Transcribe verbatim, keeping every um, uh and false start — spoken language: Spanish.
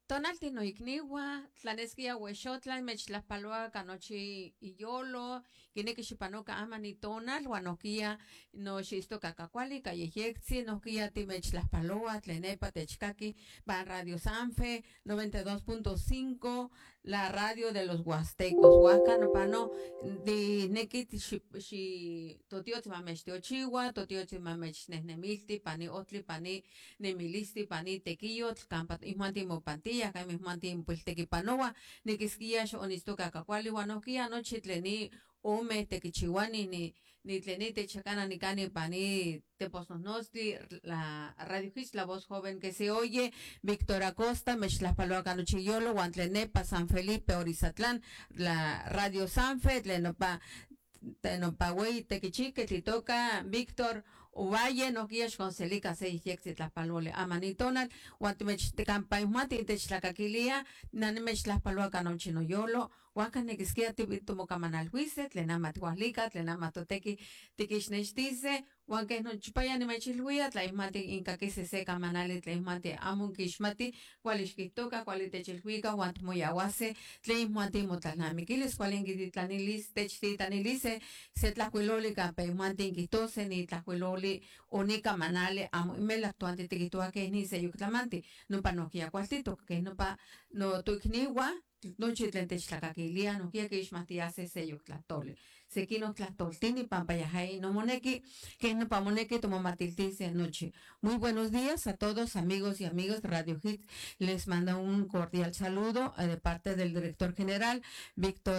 Tonalti no ikniwa, tlaneskia huexotla, mechtlapaloa kanochi iyolo, kineki xipanoka amani tonal, huanokia no xisto kakakuali, kayeyextzi, nokia timechtlapaloa, tlenepa techkaki, pa Radio Sanfe, noventa y dos punto cinco, la radio de los huastecos, huaca no pano, di neki xi totio timamextiochiwa, totio timamechnehnemilti, pani otli, pani nemilisti, pani tequillo, campa, ismanti mopanti, acá mismanti pues tequipanoa, nikiskia onistoka kakwali wanokia no chitleni ome tequichiwani ni ni tleni techacana ni cani pani teposnosnosti la radio hits la voz joven que se oye Víctor Acosta mechlapaloa canuchiyolo guantlenepa San Felipe Orizatlán la radio Sanfe tlenopa Tenopagüey, Tequichique, Titoca, Víctor, Uvalle, no quieres con Celica, seis yexit las palole, Amanitonal, Guatemech te campa y mati, te chlacaquilia, Nanemech las paloa canochino yolo, Huacanexquia, Tibitumo Camanal Huizet, Lenamat Hualica, Lenamatotequi, Tiquisnestice, Huanque no chupaya ni mechilhuia, Tlaimati inca que se seca manale, Tlaimati amun kishmati, Qualishkitoka, Qualitechilhuica, Huantmoyahuase, Tlaimati motanamiquiles, Qualingitanilis, Techtitanilis, se tlacuiloli capehuanti quitose ni tlacuiloli unica manale amo mela tuante tiquitua que ni se yuclamanti no pa no kia cuartito que no pa no tuicniwa no chitlente tlacaquilia no kia que ismatia se se yuclatole se quino tlatoltini pampayajai no moneki que no pa moneki tomo matiltice noche. Muy buenos días a todos amigos y amigas de Radio Hit, les manda un cordial saludo eh, de parte del director general Víctor